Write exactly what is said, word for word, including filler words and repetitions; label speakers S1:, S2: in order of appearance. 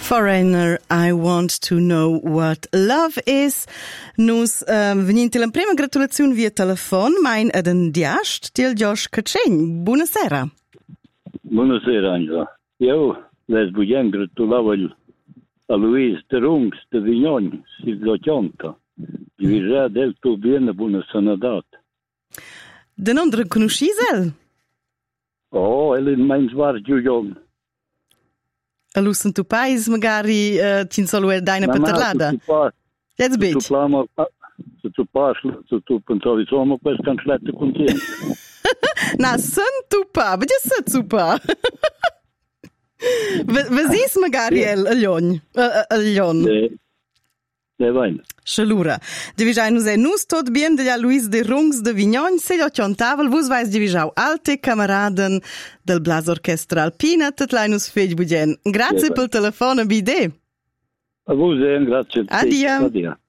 S1: Foreigner, I want to know what love is. Nus um, venin la prima gratulazione via telefon, mein ad en diast del Josh Cacegn. Buonasera.
S2: Buonasera, Angela. Io les voglio gratulare a Luis de Rungs de Vignon, Silvio Dirige del tuo bene, buona sanità.
S1: De non reconoscis el?
S2: Oh, el in mein zwar jung.
S1: A lussen tu pais magari uh, tin solo el deine paterlada. Jetzt bit.
S2: Tu plama, se tu pas, se tu pensavi sono per cancelette contiene.
S1: Na, sunt tu pa, aber das ist super. Was ist magari el Lion? El Lion.
S2: Ne vain.
S1: Schalura. Divižaj nu zaj nus tot bien de la Luis de Rungs de Vignon, se jo čontavel, vus vais divižau alte kameraden del Blas Orchestra Alpina, tatlai nus fej budjen. Grazie pel telefon, bide.
S2: A vus, grazie.
S1: Adia.
S2: Adia.